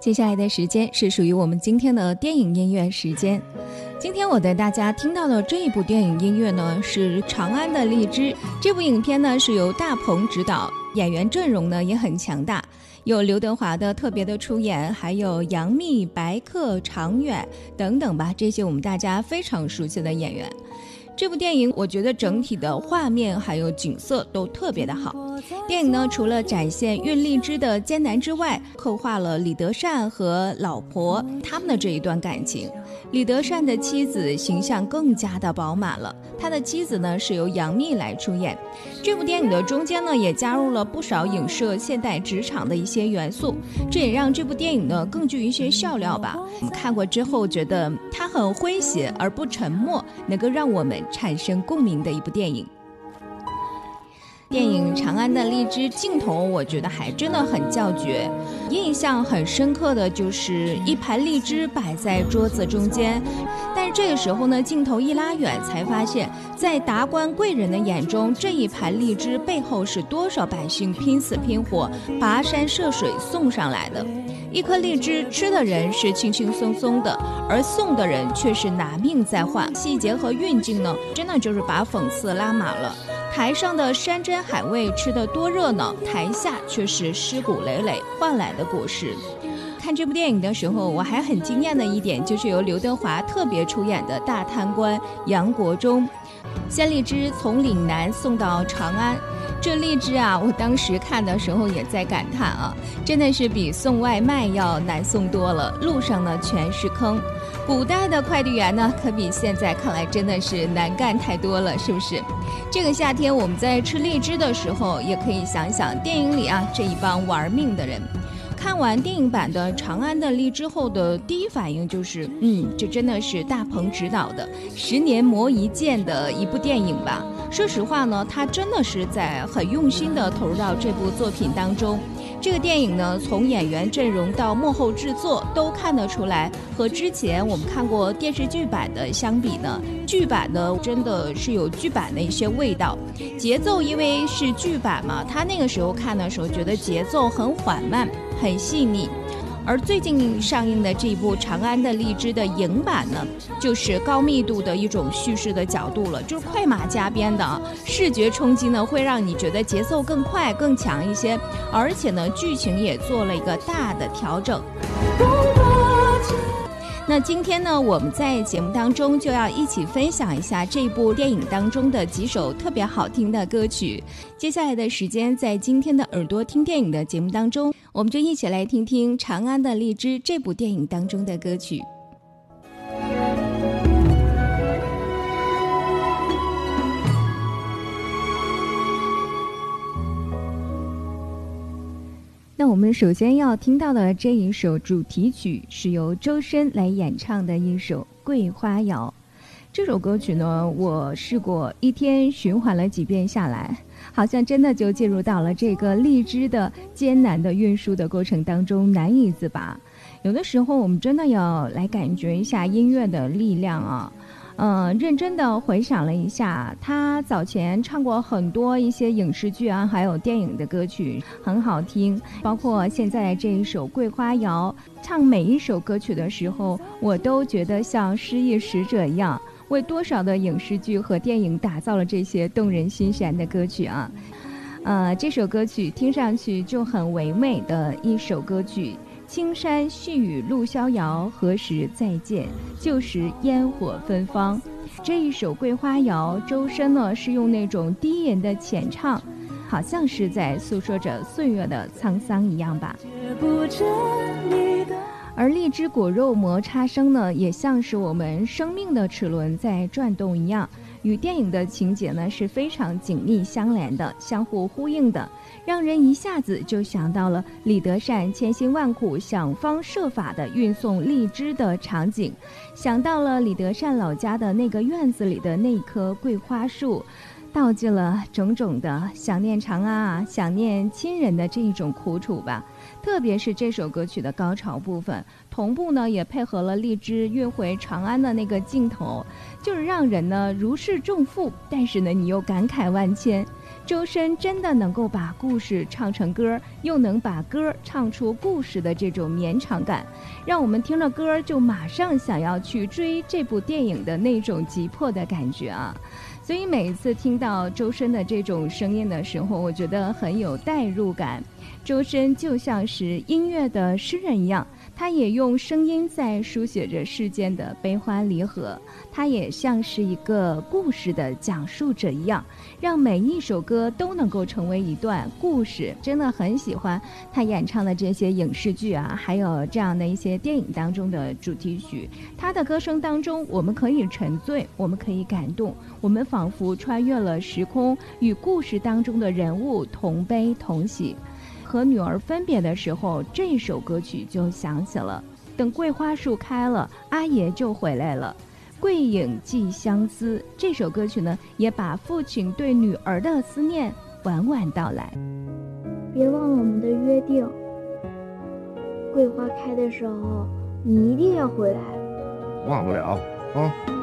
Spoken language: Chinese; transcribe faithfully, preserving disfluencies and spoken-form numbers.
接下来的时间是属于我们今天的电影音乐时间。今天我带大家听到的这一部电影音乐呢，是《长安的荔枝》。这部影片呢是由大鹏执导，演员阵容呢也很强大，有刘德华的特别的出演，还有杨幂、白客、常远等等吧，这些我们大家非常熟悉的演员。这部电影我觉得整体的画面还有景色都特别的好。电影呢除了展现运荔枝的艰难之外，刻画了李德善和老婆他们的这一段感情。李德善的妻子形象更加的饱满了，他的妻子呢是由杨幂来出演。这部电影的中间呢也加入了不少影射现代职场的一些元素，这也让这部电影呢更具一些笑料吧。我们看过之后觉得它很诙谐而不沉默，能够让我们产生共鸣的一部电影。电影《长安的荔枝》镜头我觉得还真的很叫绝，印象很深刻的就是一盘荔枝摆在桌子中间，但是这个时候呢镜头一拉远才发现，在达官贵人的眼中，这一盘荔枝背后是多少百姓拼死拼活跋山涉水送上来的。一颗荔枝吃的人是轻轻松松的，而送的人却是拿命在换。细节和运镜呢真的就是把讽刺拉满了。台上的山珍海味吃得多热闹，台下却是尸骨累累换来的果实。看这部电影的时候，我还很惊艳的一点就是由刘德华特别出演的大贪官杨国忠，将荔枝从岭南送到长安。这荔枝啊，我当时看的时候也在感叹啊，真的是比送外卖要难送多了，路上呢全是坑。古代的快递员呢，可比现在看来真的是难干太多了，是不是？这个夏天我们在吃荔枝的时候，也可以想想电影里啊这一帮玩命的人。看完电影版的《长安的荔枝》后的第一反应就是，嗯，这真的是大鹏执导的十年磨一剑的一部电影吧。说实话呢，他真的是在很用心的投入到这部作品当中。这个电影呢，从演员阵容到幕后制作都看得出来，和之前我们看过电视剧版的相比呢，剧版呢真的是有剧版的一些味道。节奏因为是剧版嘛，他那个时候看的时候觉得节奏很缓慢很细腻。而最近上映的这一部《长安的荔枝》的影版呢，就是高密度的一种叙事的角度了，就是快马加鞭的啊，视觉冲击呢会让你觉得节奏更快更强一些，而且呢剧情也做了一个大的调整。那今天呢，我们在节目当中就要一起分享一下这部电影当中的几首特别好听的歌曲。接下来的时间，在今天的耳朵听电影的节目当中，我们就一起来听听《长安的荔枝》这部电影当中的歌曲。那我们首先要听到的这一首主题曲是由周深来演唱的一首《桂花谣》。这首歌曲呢，我试过一天循环了几遍下来，好像真的就进入到了这个荔枝的艰难的运输的过程当中，难以自拔。有的时候我们真的要来感觉一下音乐的力量啊。嗯，认真的回想了一下，他早前唱过很多一些影视剧啊，还有电影的歌曲，很好听。包括现在这一首《桂花谣》，唱每一首歌曲的时候，我都觉得像诗意使者一样，为多少的影视剧和电影打造了这些动人心弦的歌曲啊。呃，这首歌曲听上去就很唯美的一首歌曲。青山细雨路逍遥，何时再见？旧时烟火芬芳。这一首《桂花谣》，周深呢是用那种低吟的浅唱，好像是在诉说着岁月的沧桑一样吧。而荔枝果肉摩擦声呢，也像是我们生命的齿轮在转动一样，与电影的情节呢是非常紧密相连的，相互呼应的。让人一下子就想到了李德善千辛万苦想方设法的运送荔枝的场景，想到了李德善老家的那个院子里的那棵桂花树，道尽了种种的想念长安啊，想念亲人的这一种苦楚吧。特别是这首歌曲的高潮部分，同步呢也配合了荔枝运回长安的那个镜头，就是让人呢如释重负，但是呢你又感慨万千。 周深真的能够把故事唱成歌，又能把歌唱出故事的这种绵长感，让我们听了歌就马上想要去追这部电影的那种急迫的感觉啊。所以每一次听到周深的这种声音的时候，我觉得很有代入感。周深就像是音乐的诗人一样，他也用声音在书写着世间的悲欢离合，他也像是一个故事的讲述者一样，让每一首歌都能够成为一段故事。真的很喜欢他演唱的这些影视剧啊，还有这样的一些电影当中的主题曲。他的歌声当中，我们可以沉醉，我们可以感动，我们仿佛穿越了时空，与故事当中的人物同悲同喜。和女儿分别的时候，这首歌曲就响起了。等桂花树开了，阿爷就回来了。桂影寄相思，这首歌曲呢，也把父亲对女儿的思念晚晚道来。 别忘了我们的约定，桂花开的时候，你一定要回来。 忘不了啊。